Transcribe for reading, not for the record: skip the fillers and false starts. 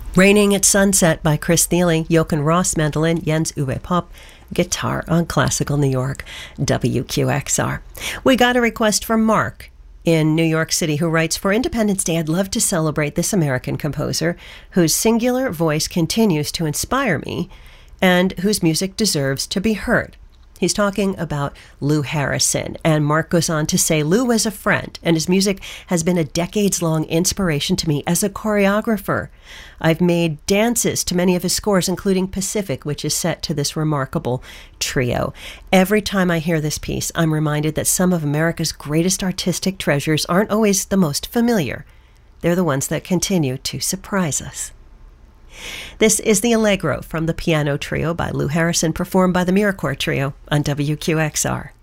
Raining at Sunset by Chris Thile, Jochen Ross, mandolin, Jens Uwe Pop, guitar on Classical New York, WQXR. We got a request from Mark in New York City who writes, for Independence Day, I'd love to celebrate this American composer whose singular voice continues to inspire me and whose music deserves to be heard. He's talking about Lou Harrison, and Mark goes on to say, Lou was a friend, and his music has been a decades-long inspiration to me as a choreographer. I've made dances to many of his scores, including Pacific, which is set to this remarkable trio. Every time I hear this piece, I'm reminded that some of America's greatest artistic treasures aren't always the most familiar. They're the ones that continue to surprise us. This is the Allegro from the Piano Trio by Lou Harrison, performed by the Miracore Trio on WQXR.